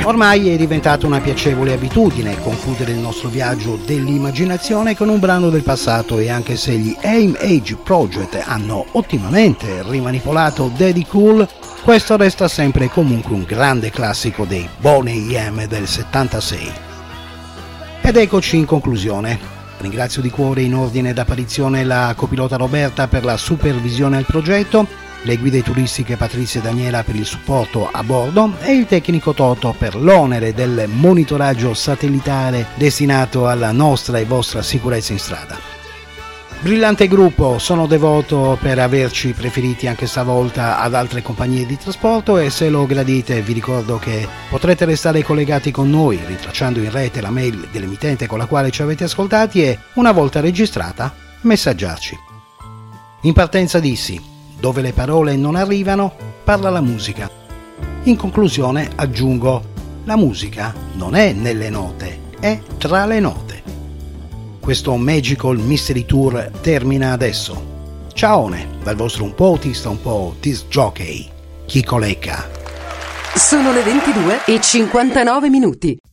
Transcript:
Ormai è diventata una piacevole abitudine concludere il nostro viaggio dell'immaginazione con un brano del passato, e anche se gli Aim Age Project hanno ottimamente rimanipolato Daddy Cool, questo resta sempre e comunque un grande classico dei Boney M del 76. Ed eccoci in conclusione. Ringrazio di cuore in ordine d'apparizione la copilota Roberta per la supervisione al progetto, le guide turistiche Patrizia e Daniela per il supporto a bordo e il tecnico Toto per l'onere del monitoraggio satellitare destinato alla nostra e vostra sicurezza in strada. Brillante gruppo, sono devoto per averci preferiti anche stavolta ad altre compagnie di trasporto, e se lo gradite vi ricordo che potrete restare collegati con noi ritracciando in rete la mail dell'emittente con la quale ci avete ascoltati e, una volta registrata, messaggiarci. In partenza dissi: dove le parole non arrivano, parla la musica. In conclusione aggiungo: la musica non è nelle note, è tra le note. Questo Magical Mystery Tour termina adesso. Ciaone, dal vostro un po' autista, un po' disc jockey, Chico Lecca. Sono le 22:59.